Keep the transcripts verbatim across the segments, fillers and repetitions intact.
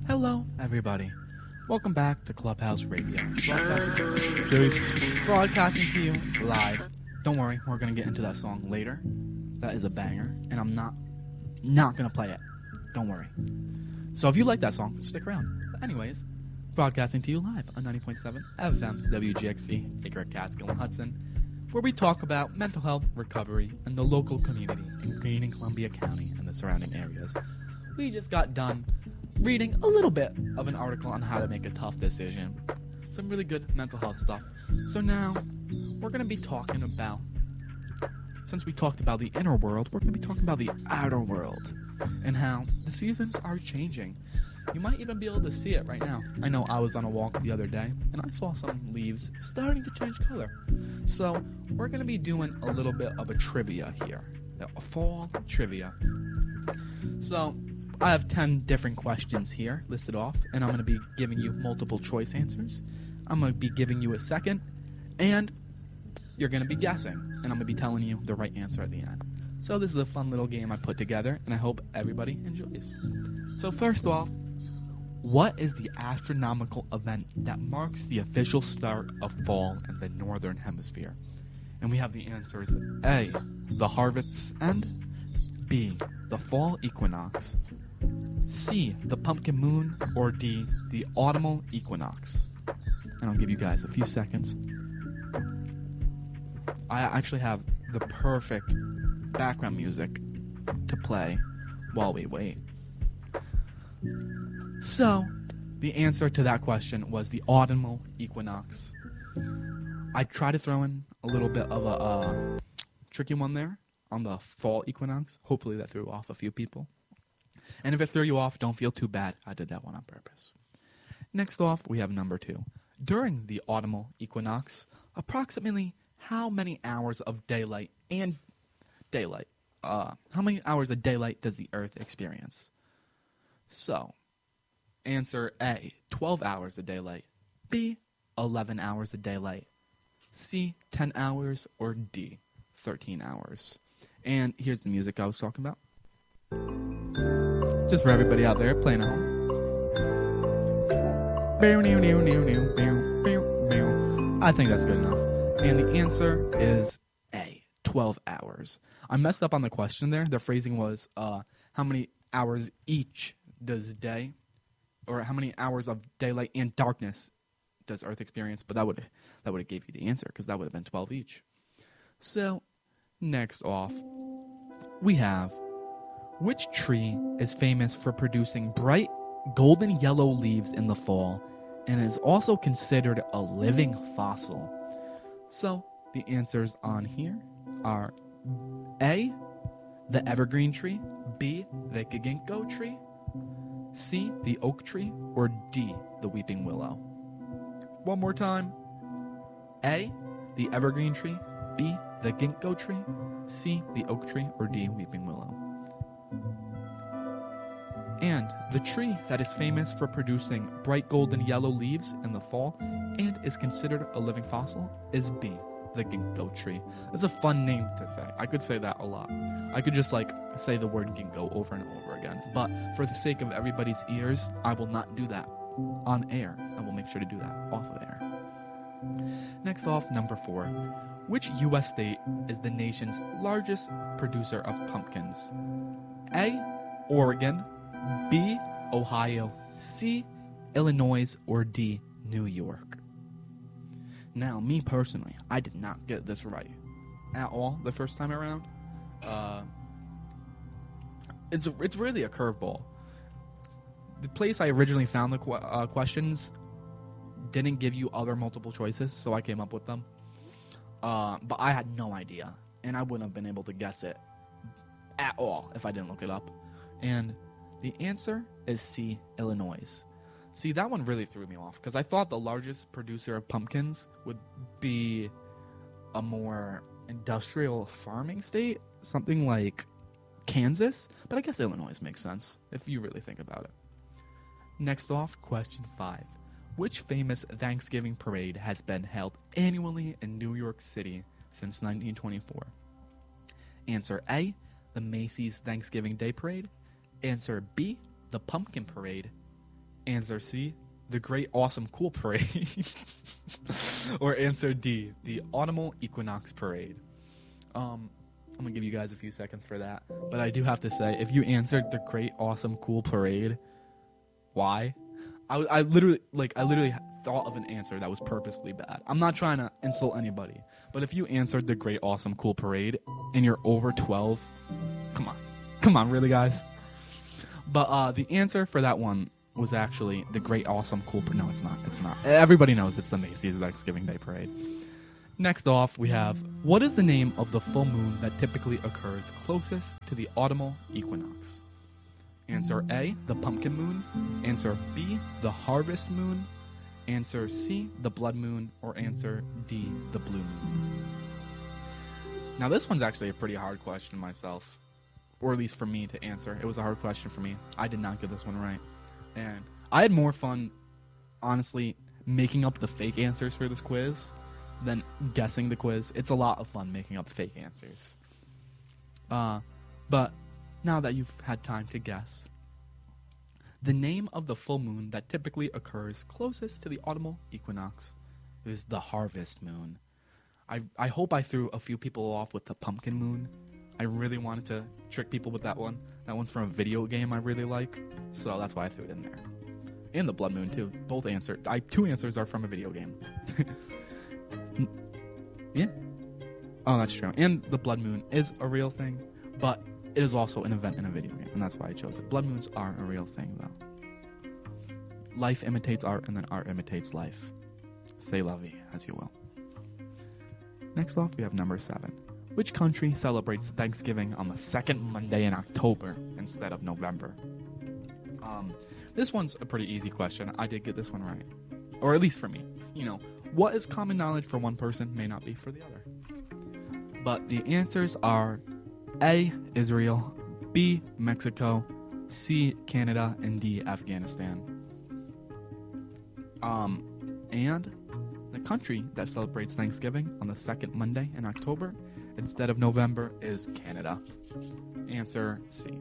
Hello, everybody. Welcome back to Clubhouse Radio. Broadcasting, broadcasting to you live. Don't worry, we're going to get into that song later. That is a banger, and I'm not not going to play it. Don't worry. So if you like that song, stick around. But anyways, broadcasting to you live on ninety point seven F M W G X C, Acre Catskill and Hudson, where we talk about mental health recovery in the local community in Greene and Columbia County and the surrounding areas. We just got done reading a little bit of an article on how to make a tough decision. Some really good mental health stuff. So now, we're going to be talking about, since we talked about the inner world, we're going to be talking about the outer world and how the seasons are changing. You might even be able to see it right now. I know I was on a walk the other day, and I saw some leaves starting to change color. So, we're going to be doing a little bit of a trivia here. A fall trivia. So, I have ten different questions here listed off, and I'm going to be giving you multiple choice answers. I'm going to be giving you a second, and you're going to be guessing, and I'm going to be telling you the right answer at the end. So this is a fun little game I put together, and I hope everybody enjoys. So first off, what is the astronomical event that marks the official start of fall in the northern hemisphere? And we have the answers: A, the harvest's end; B, the fall equinox; C, the pumpkin moon; or D, the autumnal equinox. And I'll give you guys a few seconds. I actually have the perfect background music to play while we wait. So, the answer to that question was the autumnal equinox. I tried to throw in a little bit of a uh, tricky one there on the fall equinox. Hopefully that threw off a few people. And if it threw you off, don't feel too bad. I did that one on purpose. Next off, we have number two. During the autumnal equinox, approximately how many hours of daylight and daylight, uh, how many hours of daylight does the Earth experience? So, answer A, twelve hours of daylight; B, eleven hours of daylight; C, ten hours; or D, thirteen hours. And here's the music I was talking about. Just for everybody out there playing at home. I think that's good enough. And the answer is A, twelve hours. I messed up on the question there. The phrasing was, uh, how many hours each does day, or how many hours of daylight and darkness does Earth experience? But that would that would have gave you the answer, because that would have been twelve each. So, next off, we have, which tree is famous for producing bright golden yellow leaves in the fall and is also considered a living fossil? So, the answers on here are A, the evergreen tree; B, the ginkgo tree; C, the oak tree; or D, the weeping willow. One more time. A, the evergreen tree; B, the ginkgo tree; C, the oak tree; or D, weeping willow. And the tree that is famous for producing bright golden yellow leaves in the fall and is considered a living fossil is B, the ginkgo tree. It's a fun name to say. I could say that a lot. I could just like say the word ginkgo over and over again. But for the sake of everybody's ears, I will not do that on air. I will make sure to do that off of air. Next off, number four. Which U S state is the nation's largest producer of pumpkins? A, Oregon; B, Ohio; C, Illinois; or D, New York. Now, me personally, I did not get this right at all the first time around. Uh, it's it's really a curveball. The place I originally found the qu- uh, questions didn't give you other multiple choices, so I came up with them. Uh, but I had no idea, and I wouldn't have been able to guess it at all if I didn't look it up. And the answer is C, Illinois. See, that one really threw me off, because I thought the largest producer of pumpkins would be a more industrial farming state, something like Kansas, but I guess Illinois makes sense, if you really think about it. Next off, question five. Which famous Thanksgiving parade has been held annually in New York City since nineteen twenty-four? Answer A, the Macy's Thanksgiving Day Parade. Answer B, the Pumpkin Parade. Answer C, the Great Awesome Cool Parade. Or answer D, the Autumnal Equinox Parade. Um, I'm going to give you guys a few seconds for that. But I do have to say, if you answered the Great Awesome Cool Parade, why? I, I literally, like, I literally thought of an answer that was purposely bad. I'm not trying to insult anybody. But if you answered the Great Awesome Cool Parade and you're over twelve, come on. Come on, really, guys? But uh, the answer for that one was actually the Great Awesome Cool Parade. No, it's not. It's not. Everybody knows it's the Macy's Thanksgiving Day Parade. Next off, we have, what is the name of the full moon that typically occurs closest to the autumnal equinox? Answer A, the pumpkin moon. Answer B, the harvest moon. Answer C, the blood moon. Or answer D, the blue moon. Now, this one's actually a pretty hard question myself. Or at least for me to answer. It was a hard question for me. I did not get this one right. And I had more fun, honestly, making up the fake answers for this quiz than guessing the quiz. It's a lot of fun making up fake answers. Uh, but now that you've had time to guess, the name of the full moon that typically occurs closest to the autumnal equinox is the harvest moon. I I hope I threw a few people off with the pumpkin moon. I really wanted to trick people with that one. That one's from a video game I really like, so that's why I threw it in there. And the blood moon, too. Both answers. I Two answers are from a video game. Yeah. Oh, that's true. And the blood moon is a real thing, but it is also an event in a video game, and that's why I chose it. Blood moons are a real thing, though. Life imitates art, and then art imitates life. Say la vie, as you will. Next off, we have number seven. Which country celebrates Thanksgiving on the second Monday in October instead of November? Um, this one's a pretty easy question. I did get this one right. Or at least for me. You know, what is common knowledge for one person may not be for the other. But the answers are A, Israel, B, Mexico, C, Canada, and D, Afghanistan. Um, and the country that celebrates Thanksgiving on the second Monday in October instead of November is Canada. Answer C.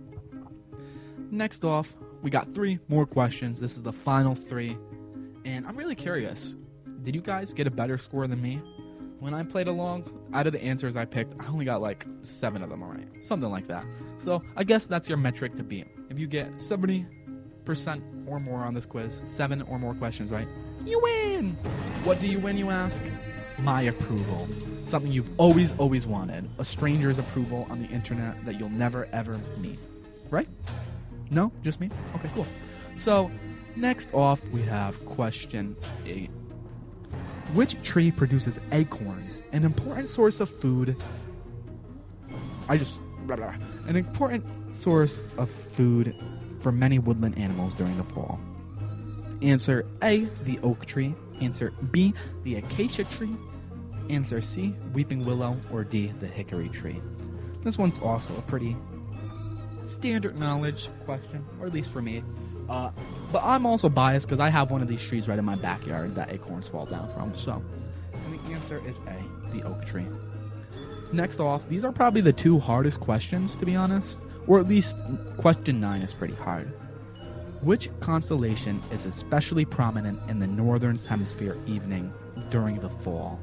Next off, we got three more questions. This is the final three. And I'm really curious. Did you guys get a better score than me? When I played along, out of the answers I picked, I only got like seven of them right. Something like that. So I guess that's your metric to beat. If you get seventy percent or more on this quiz, seven or more questions right, you win! What do you win, you ask? My approval. Something you've always, always wanted. A stranger's approval on the internet that you'll never, ever meet. Right? No? Just me? Okay, cool. So, next off, we have question eight. Which tree produces acorns? An important source of food. I just... Blah, blah. An important source of food for many woodland animals during the fall. Answer A, the oak tree. Answer B, the acacia tree. Answer C, weeping willow. Or D, the hickory tree. This one's also a pretty standard knowledge question, or at least for me. Uh, but I'm also biased because I have one of these trees right in my backyard that acorns fall down from. So, and the answer is A, the oak tree. Next off, these are probably the two hardest questions, to be honest. Or at least question nine is pretty hard. Which constellation is especially prominent in the northern hemisphere evening during the fall?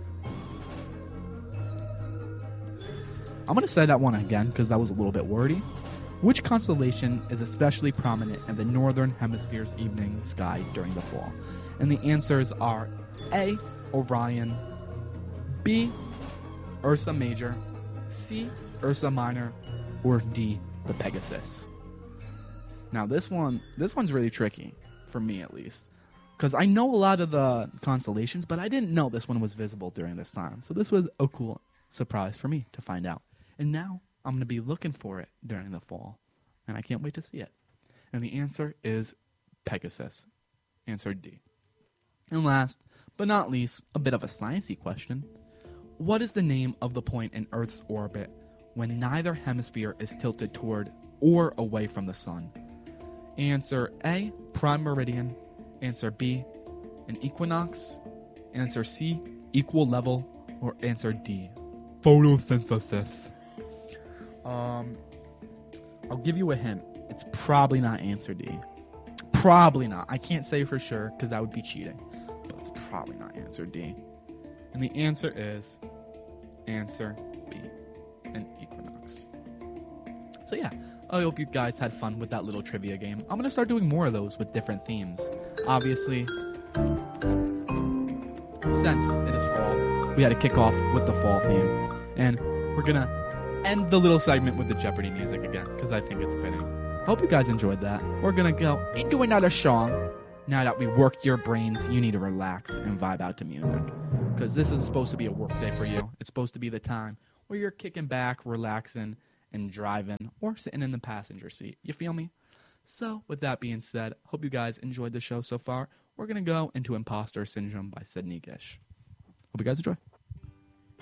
I'm going to say that one again because that was a little bit wordy. Which constellation is especially prominent in the northern hemisphere's evening sky during the fall? And the answers are A, Orion, B, Ursa Major, C, Ursa Minor, or D, the Pegasus. Now this one, this one's really tricky, for me at least, because I know a lot of the constellations, but I didn't know this one was visible during this time. So this was a cool surprise for me to find out. And now I'm going to be looking for it during the fall, and I can't wait to see it. And the answer is Pegasus. Answer D. And last, but not least, a bit of a sciencey question. What is the name of the point in Earth's orbit when neither hemisphere is tilted toward or away from the sun? Answer A, prime meridian. Answer B, an equinox. Answer C, equal level. Or answer D, photosynthesis. Um, I'll give you a hint. It's probably not answer D. probably not. I can't say for sure because that would be cheating. But it's probably not answer D. And the answer is answer B, an equinox. So yeah, I hope you guys had fun with that little trivia game. I'm going to start doing more of those with different themes. Obviously, since it is fall, we had to kick off with the fall theme. And we're going to end the little segment with the Jeopardy music again, because I think it's fitting. Hope you guys enjoyed that. We're going to go into another song. Now that we worked your brains, you need to relax and vibe out to music. Because this is supposed to be a work day for you. It's supposed to be the time where you're kicking back, relaxing, and driving, or sitting in the passenger seat. You feel me? So, with that being said, hope you guys enjoyed the show so far. We're going to go into Imposter Syndrome by Sydney Gish. Hope you guys enjoy.